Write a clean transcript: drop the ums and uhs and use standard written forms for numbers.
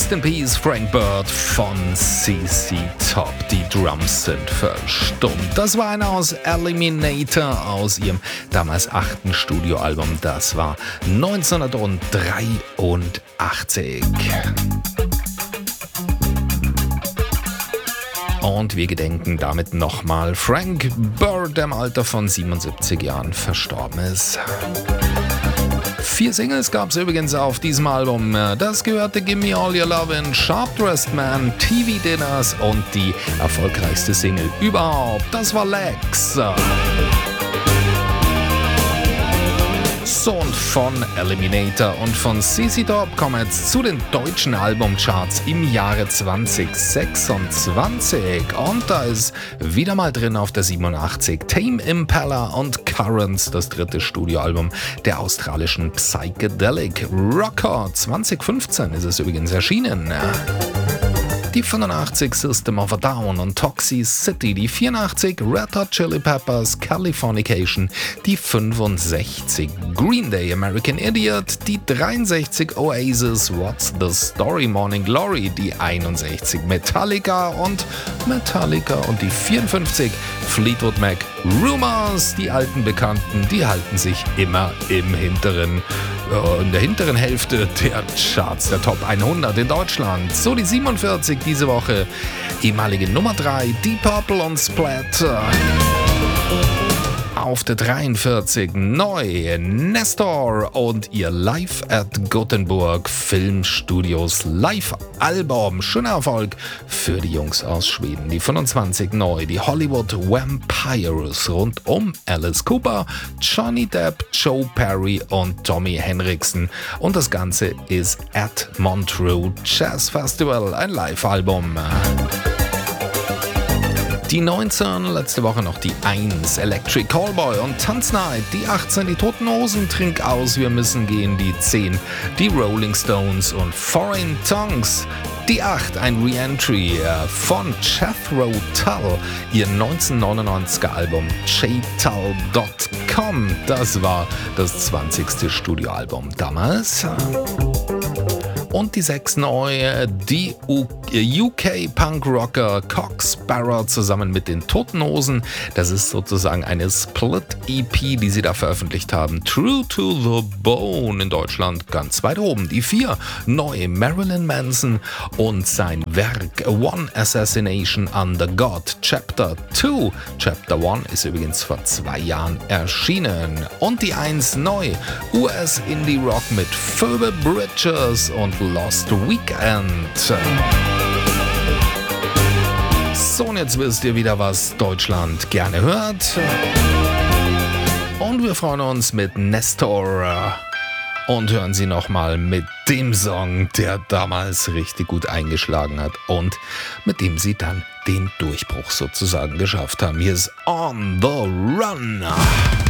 Rest in Peace, Frank Bird von CC Top. Die Drums sind verstummt. Das war einer aus Eliminator aus ihrem damals 8. Studioalbum. Das war 1983. Und wir gedenken damit nochmal Frank Bird, der im Alter von 77 Jahren verstorben ist. 4 Singles gab es übrigens auf diesem Album. Das gehörte Gimme All Your Lovin', Sharp Dressed Man, TV Dinners und die erfolgreichste Single überhaupt. Das war Legs. Und von Eliminator und von CC Top kommen wir jetzt zu den deutschen Albumcharts im Jahre 2026. Und da ist wieder mal drin auf der 87 Tame Impala und Currents, das 3. Studioalbum der australischen Psychedelic Rocker. 2015 ist es übrigens erschienen. Die 85 System of a Down und Toxicity, die 84 Red Hot Chili Peppers, Californication, die 65 Green Day American Idiot, die 63 Oasis What's the Story Morning Glory, die 61 Metallica und die 54 Fleetwood Mac Rumors, die alten Bekannten, die halten sich immer in der hinteren Hälfte der Charts, der Top 100 in Deutschland. So die 47 diese Woche, ehemalige Nummer 3, Deep Purple und Splat. Auf der 43 neu Nestor und ihr Live at Gothenburg Filmstudios Live-Album. Schöner Erfolg für die Jungs aus Schweden. Die 25 neu, die Hollywood Vampires rund um Alice Cooper, Johnny Depp, Joe Perry und Tommy Henriksen. Und das Ganze ist at Montreux Jazz Festival, ein Live-Album. Die 19, letzte Woche noch die 1, Electric Callboy und Tanznight. Die 18, die Toten Hosen, Trink aus, wir müssen gehen. Die 10, die Rolling Stones und Foreign Tongues. Die 8, ein Re-Entry von Jethro Tull, ihr 1999er Album jtull.com. Das war das 20. Studioalbum damals. Und die 6 neu, die UK-Punk-Rocker Cox Sparrow zusammen mit den Toten Hosen. Das ist sozusagen eine Split-EP, die sie da veröffentlicht haben. True to the Bone in Deutschland ganz weit oben. Die 4 neu, Marilyn Manson und sein Werk One Assassination Under God Chapter 2. Chapter 1 ist übrigens vor 2 Jahren erschienen. Und die 1 neu, US-Indie-Rock mit Phoebe Bridgers und Lost Weekend. So, und jetzt wisst ihr wieder, was Deutschland gerne hört. Und wir freuen uns mit Nestor und hören sie nochmal mit dem Song, der damals richtig gut eingeschlagen hat und mit dem sie dann den Durchbruch sozusagen geschafft haben. Hier ist On the Run.